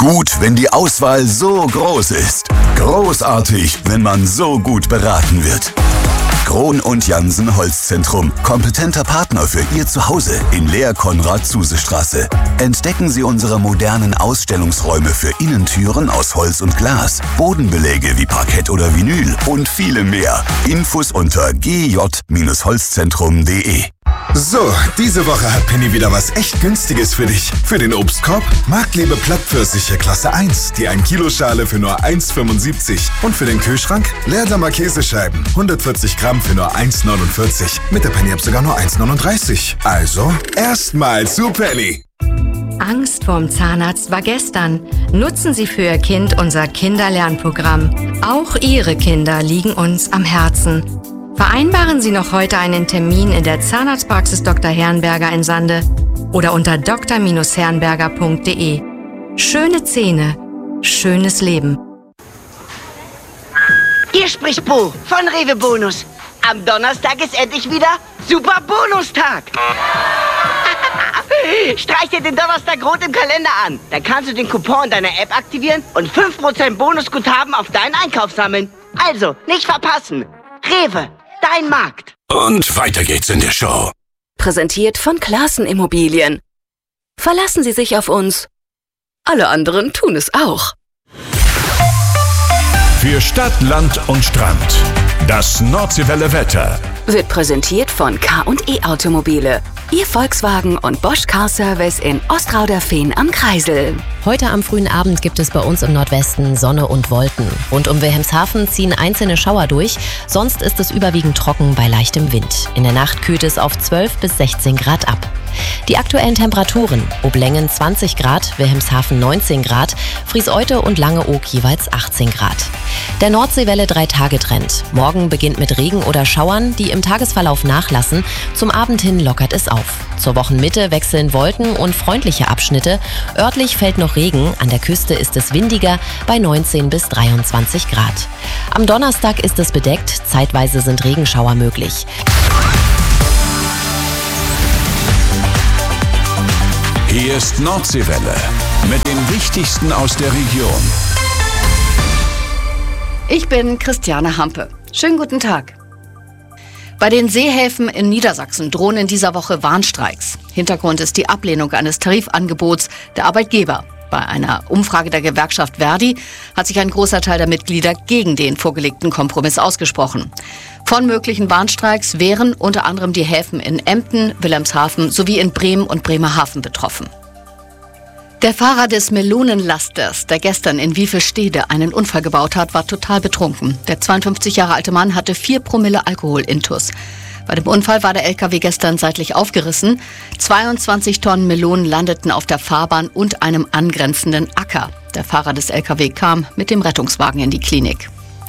Gut, wenn die Auswahl so groß ist. Großartig, wenn man so gut beraten wird. Krohn und Jansen Holzzentrum. Kompetenter Partner für Ihr Zuhause in Lehr-Konrad-Zuse-Straße. Entdecken Sie unsere modernen Ausstellungsräume für Innentüren aus Holz und Glas, Bodenbeläge wie Parkett oder Vinyl und viele mehr. Infos unter gj-holzzentrum.de. So, diese Woche hat Penny wieder was echt Günstiges für dich. Für den Obstkorb Marktlebe Plattpfirsiche Klasse 1, die 1 Kilo Schale für nur 1,75. Und für den Kühlschrank Leerdammer Käsescheiben, 140 Gramm für nur 1,49. Mit der Penny-App sogar nur 1,39. Also, erstmal zu Penny. Angst vorm Zahnarzt war gestern. Nutzen Sie für Ihr Kind unser Kinderlernprogramm. Auch Ihre Kinder liegen uns am Herzen. Vereinbaren Sie noch heute einen Termin in der Zahnarztpraxis Dr. Herrenberger in Sande oder unter dr-herrenberger.de. Schöne Zähne, schönes Leben. Hier spricht Bo von Rewe Bonus. Am Donnerstag ist endlich wieder Super Bonustag. Streich dir den Donnerstag rot im Kalender an. Dann kannst du den Coupon in deiner App aktivieren und 5% Bonusguthaben auf deinen Einkauf sammeln. Also, nicht verpassen. Rewe, dein Markt. Und weiter geht's in der Show. Präsentiert von Classen Immobilien. Verlassen Sie sich auf uns. Alle anderen tun es auch. Für Stadt, Land und Strand. Das Nordseewelle Wetter Wird präsentiert von K&E Automobile. Ihr Volkswagen und Bosch Car Service in Ostrauderfehn am Kreisel. Heute am frühen Abend gibt es bei uns im Nordwesten Sonne und Wolken. Rund um Wilhelmshaven ziehen einzelne Schauer durch, sonst ist es überwiegend trocken bei leichtem Wind. In der Nacht kühlt es auf 12 bis 16 Grad ab. Die aktuellen Temperaturen: Oblängen 20 Grad, Wilhelmshaven 19 Grad, Frieseute und Langeoog jeweils 18 Grad. Der Nordseewelle 3-Tage-Trend. Morgen beginnt mit Regen oder Schauern, die im Tagesverlauf nachlassen. Zum Abend hin lockert es auf. Zur Wochenmitte wechseln Wolken und freundliche Abschnitte. Örtlich fällt noch Regen, an der Küste ist es windiger bei 19 bis 23 Grad. Am Donnerstag ist es bedeckt, zeitweise sind Regenschauer möglich. Hier ist Nordseewelle mit dem Wichtigsten aus der Region. Ich bin Christiane Hampe. Schönen guten Tag. Bei den Seehäfen in Niedersachsen drohen in dieser Woche Warnstreiks. Hintergrund ist die Ablehnung eines Tarifangebots der Arbeitgeber. Bei einer Umfrage der Gewerkschaft Verdi hat sich ein großer Teil der Mitglieder gegen den vorgelegten Kompromiss ausgesprochen. Von möglichen Warnstreiks wären unter anderem die Häfen in Emden, Wilhelmshaven sowie in Bremen und Bremerhaven betroffen. Der Fahrer des Melonenlasters, der gestern in Wiefelstede einen Unfall gebaut hat, war total betrunken. Der 52 Jahre alte Mann hatte 4 Promille Alkohol intus. Bei dem Unfall war der LKW gestern seitlich aufgerissen. 22 Tonnen Melonen landeten auf der Fahrbahn und einem angrenzenden Acker. Der Fahrer des LKW kam mit dem Rettungswagen in die Klinik.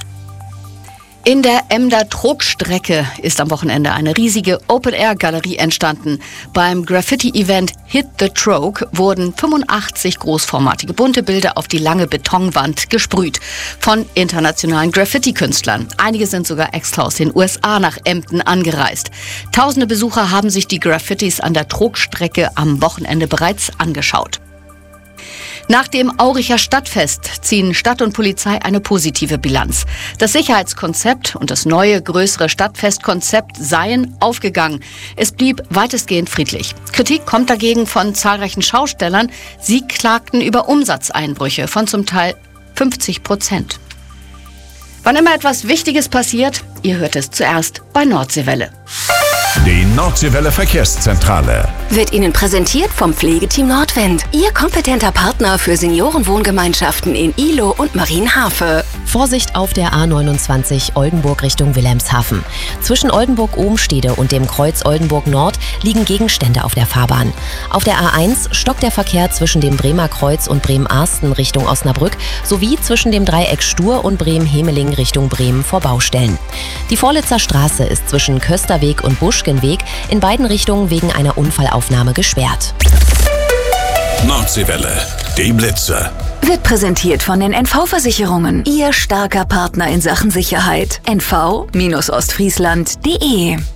In der Emder Trogstrecke ist am Wochenende eine riesige Open-Air-Galerie entstanden. Beim Graffiti-Event Hit the Trog wurden 85 großformatige bunte Bilder auf die lange Betonwand gesprüht von internationalen Graffiti-Künstlern. Einige sind sogar extra aus den USA nach Emden angereist. Tausende Besucher haben sich die Graffitis an der Trogstrecke am Wochenende bereits angeschaut. Nach dem Auricher Stadtfest ziehen Stadt und Polizei eine positive Bilanz. Das Sicherheitskonzept und das neue, größere Stadtfestkonzept seien aufgegangen. Es blieb weitestgehend friedlich. Kritik kommt dagegen von zahlreichen Schaustellern. Sie klagten über Umsatzeinbrüche von zum Teil 50%. Wann immer etwas Wichtiges passiert, ihr hört es zuerst bei Nordseewelle. Die Nordseewelle Verkehrszentrale Wird Ihnen präsentiert vom Pflegeteam Nordwind. Ihr kompetenter Partner für Seniorenwohngemeinschaften in Ihlow und Marienhafe. Vorsicht auf der A29 Oldenburg Richtung Wilhelmshaven. Zwischen Oldenburg-Obenstede und dem Kreuz Oldenburg Nord liegen Gegenstände auf der Fahrbahn. Auf der A1 stockt der Verkehr zwischen dem Bremer Kreuz und Bremen-Arsten Richtung Osnabrück sowie zwischen dem Dreieck Stur und Bremen-Hemeling Richtung Bremen vor Baustellen. Die Vorlitzer Straße ist zwischen Kösterweg und Buschgenweg in beiden Richtungen wegen einer Unfallaufnahme gesperrt. Nordseewelle, die Blitze. Wird präsentiert von den NV-Versicherungen. Ihr starker Partner in Sachen Sicherheit. NV-Ostfriesland.de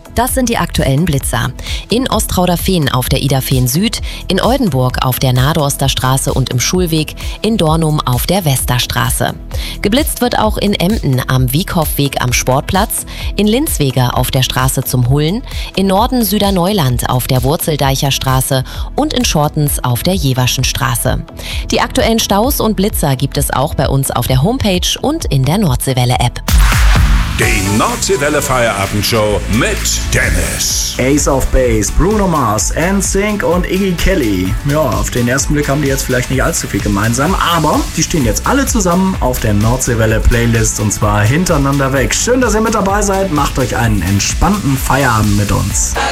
Das sind die aktuellen Blitzer. In Ostrauder-Fehn auf der Ida-Fehn Süd, in Oldenburg auf der Nadorster Straße und im Schulweg, in Dornum auf der Westerstraße. Geblitzt wird auch in Emden am Wieghofweg am Sportplatz, in Linzwege auf der Straße zum Hullen, in Norden Süderneuland auf der Wurzeldeicher Straße und in Schortens auf der Jeverschen Straße. Die aktuellen Staus und Blitzer gibt es auch bei uns auf der Homepage und in der Nordseewelle-App. Die Nordseewelle-Feierabendshow mit Dennis. Ace of Base, Bruno Mars, NSYNC und Iggy Kelly. Ja, auf den ersten Blick haben die jetzt vielleicht nicht allzu viel gemeinsam, aber die stehen jetzt alle zusammen auf der Nordseewelle-Playlist und zwar hintereinander weg. Schön, dass ihr mit dabei seid. Macht euch einen entspannten Feierabend mit uns.